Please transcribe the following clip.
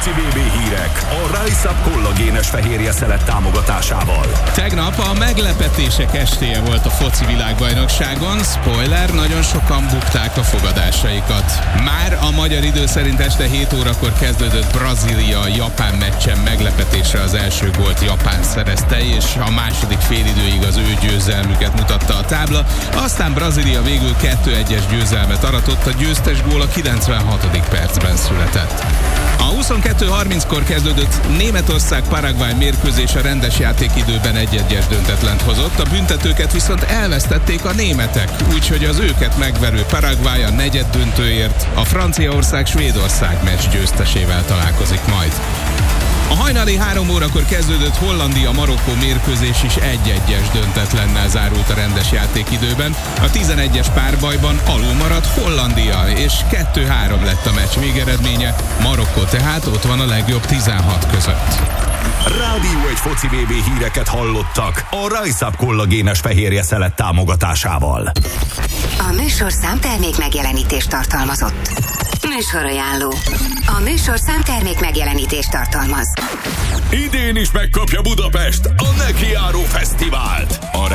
foci BB hírek a Rise Up kollagénes fehérje szelet támogatásával. Tegnap a meglepetések estéje volt a foci világbajnokságon. Spoiler, nagyon sokan bukták a fogadásaikat. Már a magyar idő szerint este 7 órakor kezdődött Brazília-Japán meccsen meglepetésre az első gólt Japán szerezte, és a második félidőig az ő győzelmüket mutatta a tábla. Aztán Brazília végül 2-1-es győzelmet aratott, a győztes gól a 96. percben született. A 22:30-kor kezdődött Németország-Paraguay mérkőzés a rendes játékidőben 1-1-es döntetlent hozott, a büntetőket viszont elvesztették a németek, úgyhogy az őket megverő Paraguay a negyeddöntőért a Franciaország-Svédország meccs győztesével találkozik majd. A hajnali 3 órakor kezdődött Hollandia-Marokkó mérkőzés is 1-1-es döntetlennel zárult a rendes játékidőben. A 11-es párbajban alul maradt Hollandia, és 2-3 lett a meccs végeredménye. Marokkó tehát ott van a legjobb 16 között. Rádió egy foci BB híreket hallottak a Rise Up kollagénes fehérje szelet támogatásával. A műsorszám termék megjelenítést tartalmazott. Műsorajánló. A műsorszám termék megjelenítést tartalmaz. Idén is megkapja Budapest a Nekiáró Fesztivált. A